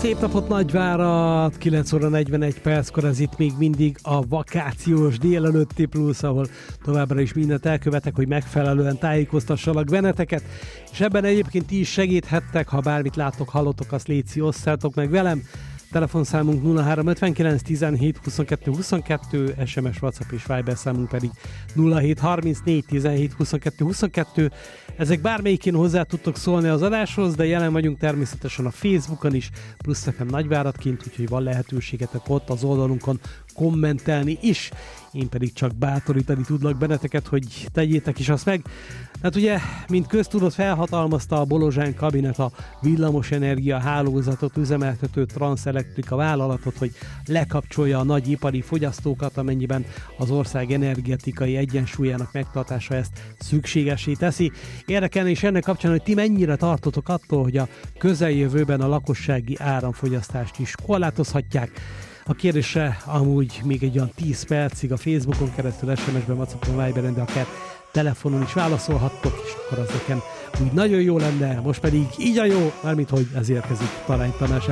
Szép napot Nagyvárad, 9 óra 41 perckor, ez itt még mindig a vakációs délelőtti plusz, ahol továbbra is mindent elkövetek, hogy megfelelően tájékoztassalak benneteket, és ebben egyébként ti is segíthettek, ha bármit láttok, hallottok, azt léci, osszátok meg velem. Telefonszámunk 0359 17 22 22, SMS, WhatsApp és Viber számunk pedig 0734 17 22 22. Ezek bármelyikén hozzá tudtok szólni az adáshoz, de jelen vagyunk természetesen a Facebookon is, plusz FM Nagyváradként, úgyhogy van lehetőségetek ott az oldalunkon kommentelni is. Én pedig csak bátorítani tudlak benneteket, hogy tegyétek is azt meg. Hát ugye, mint köztudott, felhatalmazta a Bolozsán kabinet a villamosenergia hálózatot üzemeltető Transelektrika vállalatot, hogy lekapcsolja a nagy ipari fogyasztókat, amennyiben az ország energetikai egyensúlyának megtartása ezt szükségessé teszi. Érdekelne is ennek kapcsán, hogy ti mennyire tartotok attól, hogy a közeljövőben a lakossági áramfogyasztást is korlátozhatják. A kérdésre amúgy még egy olyan 10 percig a Facebookon keresztül, SMS-ben, WhatsAppon, Viberen, de akár telefonon is válaszolhattok, és akkor az nekem úgy nagyon jó lenne, most pedig így a jó, mármint hogy ez érkezik Talány Tamás